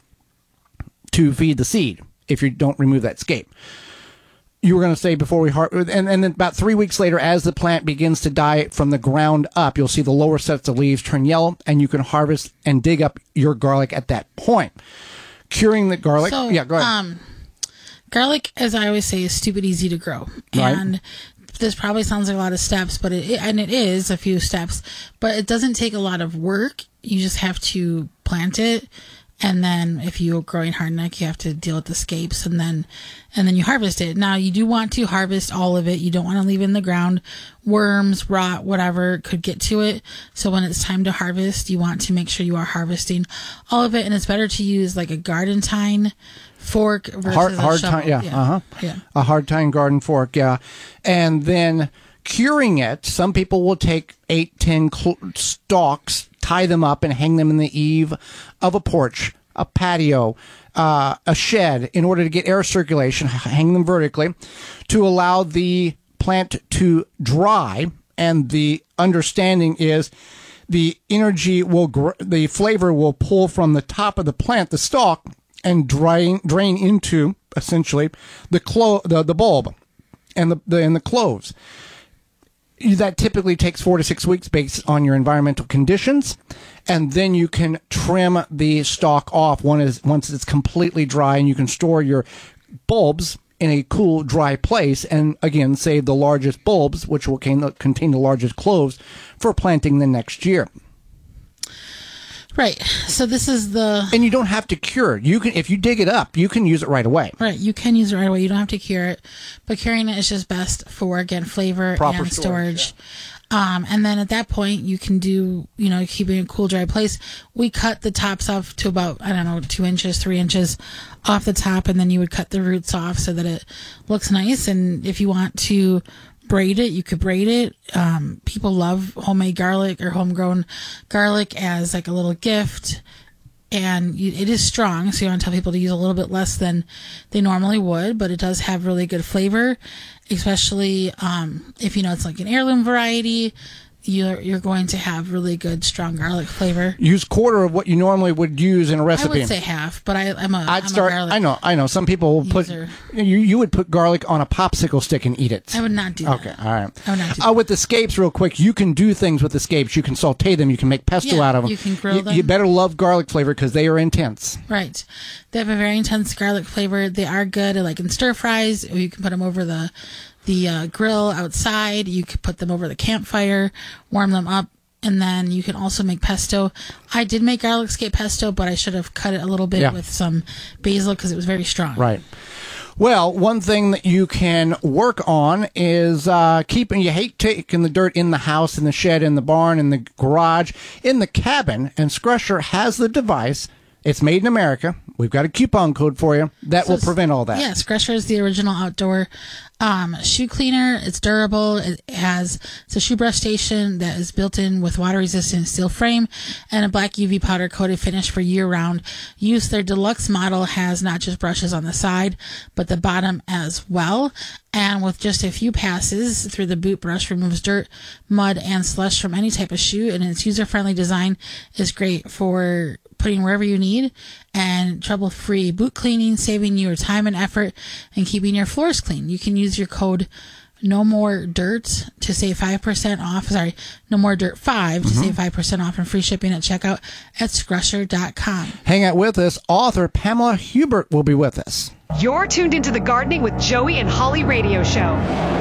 to feed the seed if you don't remove that scape. You were going to say before we har- and, and then about three weeks later, as the plant begins to die from the ground up, you'll see the lower sets of leaves turn yellow, and you can harvest and dig up your garlic at that point. Curing the garlic. So, yeah, go ahead. Um, garlic, as I always say, is stupid easy to grow. Right. And this probably sounds like a lot of steps, but it, and it is a few steps, but it doesn't take a lot of work. You just have to plant it. And then if you're growing hardneck, you have to deal with the scapes, and then and then you harvest it. Now, you do want to harvest all of it. You don't want to leave it in the ground. Worms, rot, whatever could get to it. So when it's time to harvest, you want to make sure you are harvesting all of it. And it's better to use like a garden tine fork versus hard, a hard shovel. tine, yeah, yeah. uh-huh. Yeah. A hard tine garden fork, yeah. And then curing it, some people will take eight, ten cl- stalks, tie them up, and hang them in the eave of a porch, a patio, uh, a shed, in order to get air circulation. Hang them vertically to allow the plant to dry. And the understanding is the energy will, gr- the flavor will pull from the top of the plant, the stalk, and drain drain into essentially the clo- the, the bulb and the, the and the cloves. That typically takes four to six weeks based on your environmental conditions. And then you can trim the stalk off one is, once it's completely dry, and you can store your bulbs in a cool, dry place. And again, save the largest bulbs, which will contain the, contain the largest cloves, for planting the next year. Right. So this is the... And you don't have to cure it. You can, if you dig it up, you can use it right away. Right. You can use it right away. You don't have to cure it. But curing it is just best for, again, flavor Proper and storage, storage. Yeah. Um, and then at that point, you can do, you know, keep it in a cool, dry place. We cut the tops off to about, I don't know, two inches, three inches off the top. And then you would cut the roots off so that it looks nice. And if you want to braid it, you could braid it. Um, people love homemade garlic or homegrown garlic as like a little gift. And you, it is strong, so you want to tell people to use a little bit less than they normally would, but it does have really good flavor, especially um, if you know it's like an heirloom variety. You're you're going to have really good, strong garlic flavor. Use quarter of what you normally would use in a recipe. I would say half, but I, I'm a I'd I'm start. a garlic I know. I know. Some people will put. user. You you would put garlic on a popsicle stick and eat it. I would not do that. Okay. All right. I would not do Uh, with the scapes, real quick, you can do things with the scapes. You can saute them. You can make pesto Yeah, out of them. you can grill You, them. you better love garlic flavor because they are intense. Right. They have a very intense garlic flavor. They are good, like in stir fries, or you can put them over the the uh, grill outside. You could put them over the campfire, warm them up, and then you can also make pesto. I did make garlic scape pesto, but I should have cut it a little bit Yeah. with some basil because it was very strong. Right. Well, one thing that you can work on is uh, keeping, you hate taking the dirt in the house, in the shed, in the barn, in the garage, in the cabin, and Scrusher has the device. It's made in America. We've got a coupon code for you that So will prevent all that. Yes, Scrusher is the original outdoor um, shoe cleaner. It's durable. It has it's a shoe brush station that is built in with water resistant steel frame and a black U V powder coated finish for year round use. Their deluxe model has not just brushes on the side, but the bottom as well. And with just a few passes through the boot brush, removes dirt, mud, and slush from any type of shoe. And its user-friendly design is great for putting wherever you need, and trouble-free boot cleaning, saving you time and effort, and keeping your floors clean. You can use your code No More Dirt to save five percent off. Sorry, No More Dirt five to Mm-hmm. save five percent off and free shipping at checkout at Scrusher dot com. Hang out with us. Author Pamela Hubert will be with us. You're tuned into the Gardening with Joey and Holly radio show.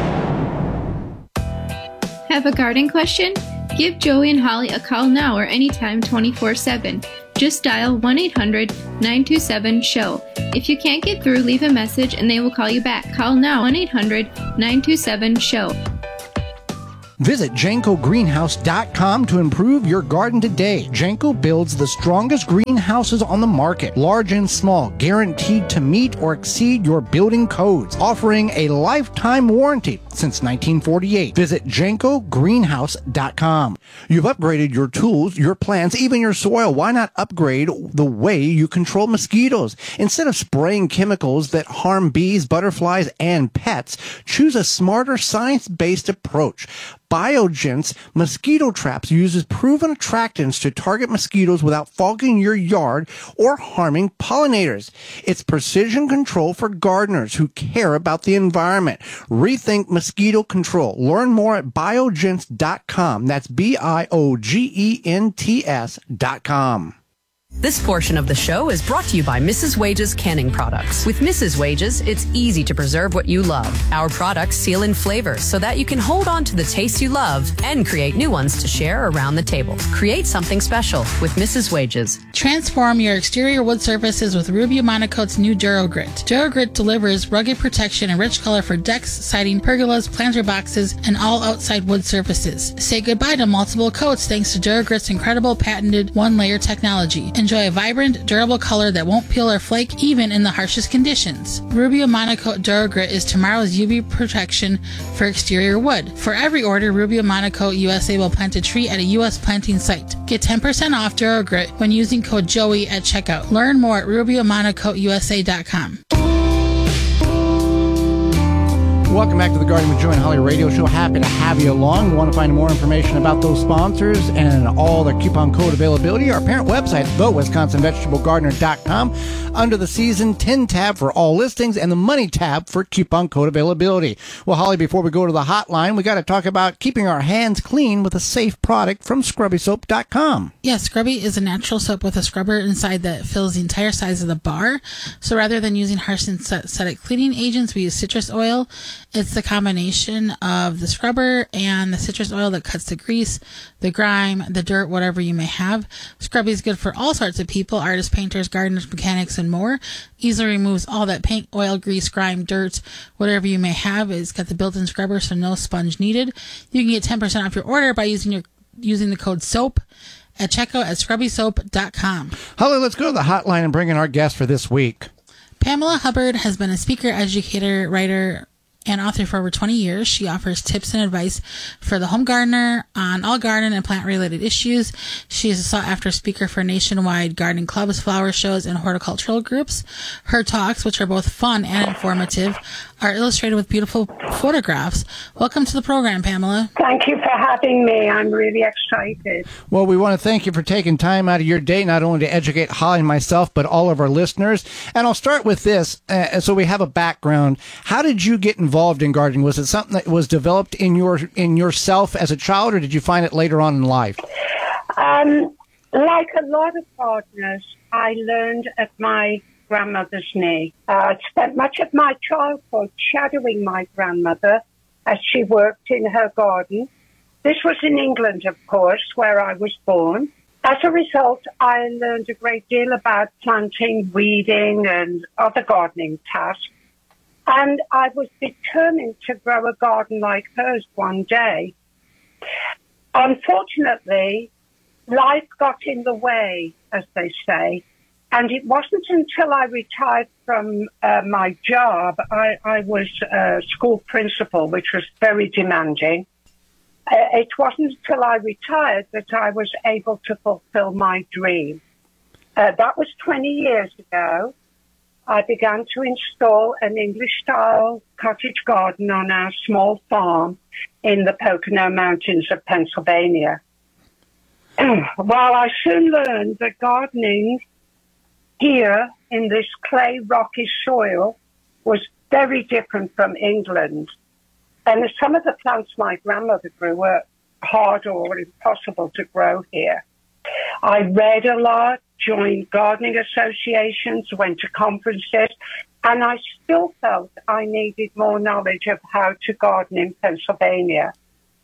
Have a garden question? Give Joey and Holly a call now or anytime twenty-four seven. Just dial one eight hundred nine two seven show. If you can't get through, leave a message and they will call you back. Call now one eight hundred nine two seven show. Visit Janko Greenhouse dot com to improve your garden today. Janko builds the strongest greenhouses on the market, large and small, guaranteed to meet or exceed your building codes, offering a lifetime warranty since nineteen forty-eight. Visit Janko Greenhouse dot com. You've upgraded your tools, your plants, even your soil. Why not upgrade the way you control mosquitoes? Instead of spraying chemicals that harm bees, butterflies, and pets, choose a smarter science-based approach. Biogens Mosquito Traps uses proven attractants to target mosquitoes without fogging your yard or harming pollinators. It's precision control for gardeners who care about the environment. Rethink mosquito control. Learn more at biogens dot com. That's B I O G E N T S dot com. This portion of the show is brought to you by Missus Wages Canning Products. With Missus Wages, it's easy to preserve what you love. Our products seal in flavor so that you can hold on to the taste you love and create new ones to share around the table. Create something special with Missus Wages. Transform your exterior wood surfaces with Rubio Monocoat's new DuraGrit. DuraGrit delivers rugged protection and rich color for decks, siding, pergolas, planter boxes, and all outside wood surfaces. Say goodbye to multiple coats thanks to DuraGrit's incredible patented one-layer technology. Enjoy a vibrant, durable color that won't peel or flake even in the harshest conditions. Rubio Monocoat DuraGrit is tomorrow's U V protection for exterior wood. For every order, Rubio Monocoat U S A will plant a tree at a U S planting site. Get ten percent off DuraGrit when using code Joey at checkout. Learn more at Rubio Monocoat U S A dot com. Welcome back to the Garden with Joey and Holly radio show. Happy to have you along. We want to find more information about those sponsors and all the coupon code availability. Our parent website, the Wisconsin Vegetable Gardener dot com, under the Season ten tab for all listings and the Money tab for coupon code availability. Well, Holly, before we go to the hotline, we got to talk about keeping our hands clean with a safe product from Scrubby Soap dot com. Yeah, Scrubby is a natural soap with a scrubber inside that fills the entire size of the bar. So rather than using harsh synthetic cleaning agents, we use citrus oil. It's the combination of the scrubber and the citrus oil that cuts the grease, the grime, the dirt, whatever you may have. Scrubby is good for all sorts of people, artists, painters, gardeners, mechanics, and more. Easily removes all that paint, oil, grease, grime, dirt, whatever you may have. It's got the built-in scrubber, so no sponge needed. You can get ten percent off your order by using your using the code SOAP at checkout at Scrubby Soap dot com. Holly, let's go to the hotline and bring in our guest for this week. Pamela Hubbard has been a speaker, educator, writer, and author for over twenty years. She offers tips and advice for the home gardener on all garden and plant related issues. She is a sought after speaker for nationwide garden clubs, flower shows, and horticultural groups. Her talks, which are both fun and informative, are illustrated with beautiful photographs. Welcome to the program, Pamela. Thank you for having me. I'm really excited. Well, we want to thank you for taking time out of your day, not only to educate Holly and myself, but all of our listeners. And I'll start with this, uh, so we have a background. How did you get involved in gardening? Was it something that was developed in your in yourself as a child, or did you find it later on in life? Um, like a lot of gardeners, I learned at my grandmother's knee. Uh, I spent much of my childhood shadowing my grandmother as she worked in her garden. This was in England, of course, where I was born. As a result, I learned a great deal about planting, weeding, and other gardening tasks. And I was determined to grow a garden like hers one day. Unfortunately, life got in the way, as they say. And it wasn't until I retired from uh, my job, I, I was a school principal, which was very demanding. Uh, it wasn't until I retired that I was able to fulfill my dream. Uh, that was twenty years ago. I began to install an English-style cottage garden on our small farm in the Pocono Mountains of Pennsylvania. While I soon learned that gardening here in this clay, rocky soil was very different from England. And some of the plants my grandmother grew were hard or impossible to grow here. I read a lot, joined gardening associations, went to conferences, and I still felt I needed more knowledge of how to garden in Pennsylvania.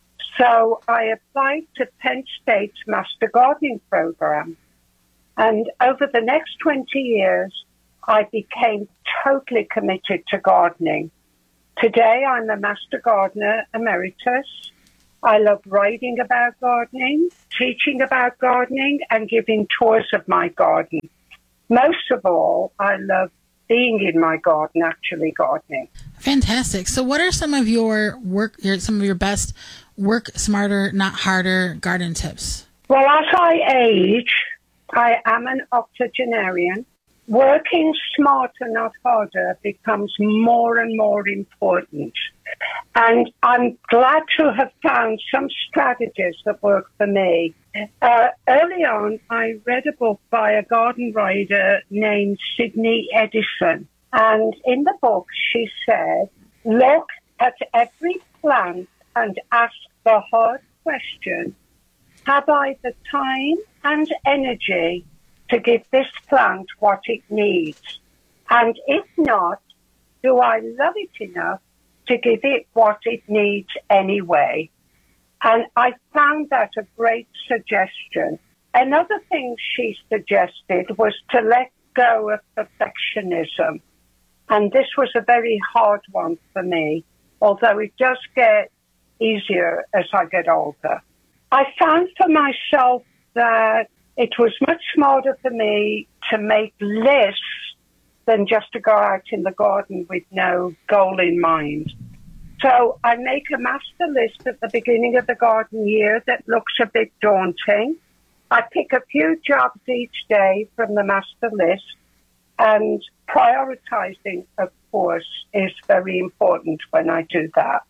So I applied to Penn State's Master Gardening Program. And over the next twenty years, I became totally committed to gardening. Today, I'm a Master Gardener Emeritus. I love writing about gardening, teaching about gardening, and giving tours of my garden. Most of all, I love being in my garden, actually gardening. Fantastic. So what are some of your work, your, some of your best work smarter, not harder garden tips? Well, as I age, I am an octogenarian. Working smarter, not harder, becomes more and more important. And I'm glad to have found some strategies that work for me. Uh, early on, I read a book by a garden writer named Sydney Edison. And in the book, she said, look at every plant and ask the hard question, have I the time and energy to give this plant what it needs? And if not, do I love it enough to give it what it needs anyway? And I found that a great suggestion. Another thing she suggested was to let go of perfectionism. And this was a very hard one for me, although it does get easier as I get older. I found for myself that it was much smarter for me to make lists than just to go out in the garden with no goal in mind. So I make a master list at the beginning of the garden year that looks a bit daunting. I pick a few jobs each day from the master list, and prioritizing, of course, is very important when I do that.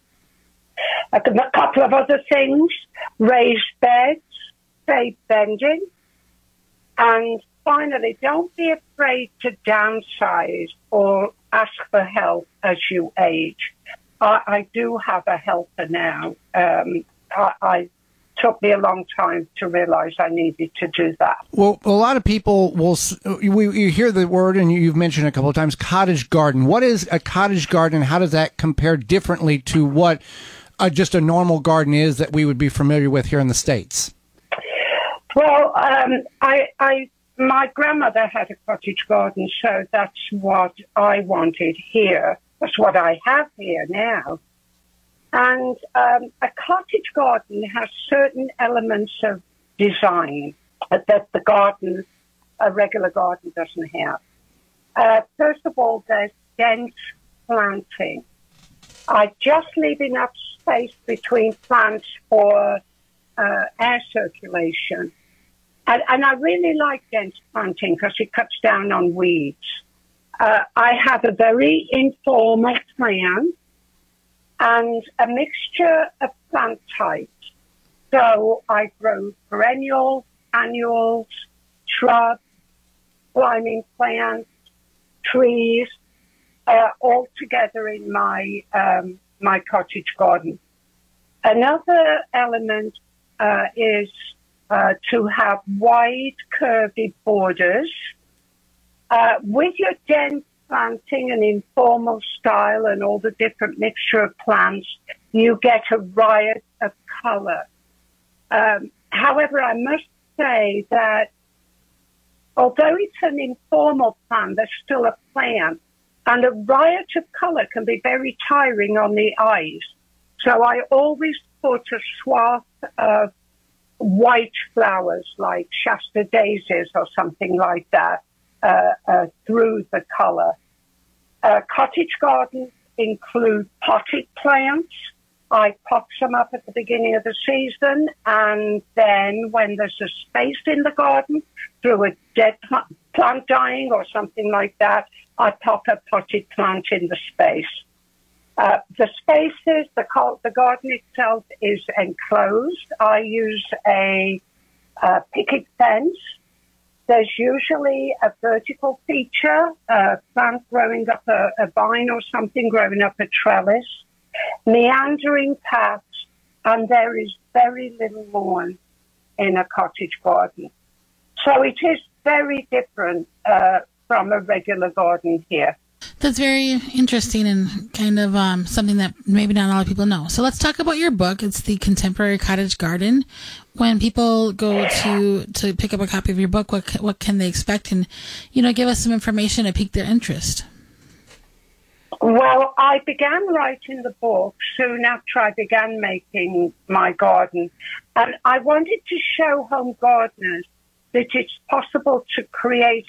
A couple of other things: raised beds, save bending. And finally, don't be afraid to downsize or ask for help as you age. I, I do have a helper now. Um, I, I took me a long time to realize I needed to do that. Well, a lot of people will, we, you hear the word, and you've mentioned it a couple of times, cottage garden. What is a cottage garden? How does that compare differently to what uh, just a normal garden is that we would be familiar with here in the States? Well, um, I, I, my grandmother had a cottage garden, so that's what I wanted here. That's what I have here now. And um, a cottage garden has certain elements of design that the garden, a regular garden, doesn't have. Uh, first of all, there's dense planting. I just leave enough space between plants for uh, air circulation. And, and I really like dense planting because it cuts down on weeds. Uh, I have a very informal plan and a mixture of plant types. So I grow perennials, annuals, shrubs, climbing plants, trees, uh, all together in my um, my cottage garden. Another element uh, is uh, to have wide, curvy borders. Uh, with your dense planting and informal style and all the different mixture of plants, you get a riot of color. Um, however, I must say that although it's an informal plant, there's still a plant, and a riot of color can be very tiring on the eyes. So I always put a swath of white flowers like Shasta daisies or something like that uh, uh, through the color. Uh, cottage gardens include potted plants. I pot some up at the beginning of the season, and then when there's a space in the garden through a dead plant, plant dying or something like that, I pop a potted plant in the space. Uh, the spaces, the, the garden itself is enclosed. I use a, a picket fence. There's usually a vertical feature, a plant growing up a, a vine or something growing up a trellis. meandering paths, and there is very little lawn in a cottage garden. So it is very different uh, from a regular garden here. That's very interesting and kind of um, something that maybe not a lot of people know. So let's talk about your book. It's The Contemporary Cottage Garden. When people go to to pick up a copy of your book, what what can they expect? And, you know, give us some information to pique their interest. Well, I began writing the book soon after I began making my garden. And I wanted to show home gardeners that it's possible to create